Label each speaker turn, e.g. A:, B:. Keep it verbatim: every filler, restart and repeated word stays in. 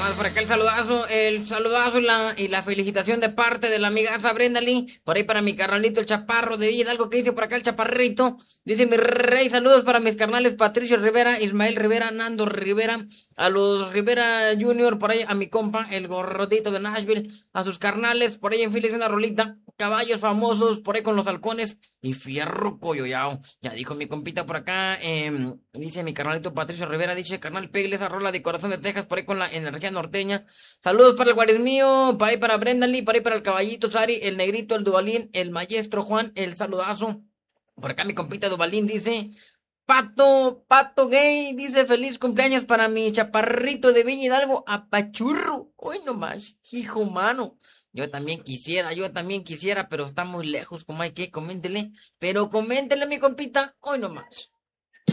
A: nomás por acá el saludazo, el saludazo y la, y la felicitación de parte de la amigaza Brenda Lee. Por ahí para mi carnalito el chaparro de Villa Hidalgo, que dice por acá el chaparrito. Dice mi rey, saludos para mis carnales Patricio Rivera, Ismael Rivera, Nando Rivera, a los Rivera Junior, por ahí a mi compa, el gordito de Nashville, a sus carnales, por ahí en Phillies una rolita, caballos famosos, por ahí con los halcones y fierro coyoyao. Ya dijo mi compita por acá, eh, dice mi carnalito Patricio Rivera, dice carnal, pegle esa rola de Corazón de Texas por ahí con la energía norteña. Saludos para el guarismío, para ahí para Brendali, para ahí para el caballito Sari, el negrito, el Dubalín, el maestro Juan, el saludazo. Por acá mi compita Dubalín dice, Pato, Pato Gay, dice feliz cumpleaños para mi chaparrito de Viña Hidalgo, apachurro. Hoy nomás, hijo mano. Yo también quisiera, yo también quisiera, pero está muy lejos, como hay que, coméntele. Pero coméntele mi compita, hoy nomás.